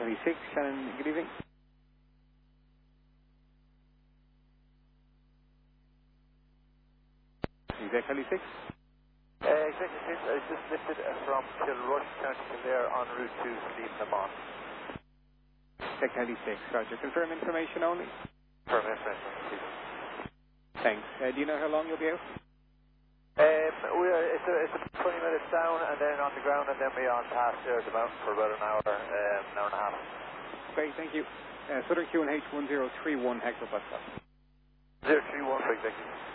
Heli 6, Shannon, good evening. Exec Heli 6. Executive, I just lifted from Kilrush, County Kildare, en route to Stephenamon. Exec Heli 6, roger. Confirm information only. Confirm information, please. Thanks. Do you know how long you'll be out? It's a 20 minutes down and then on the ground, and then we on past there the mountain for about an hour and a half. Great, thank you. Southern QNH 1031 Hector Pascal. 031 for executive.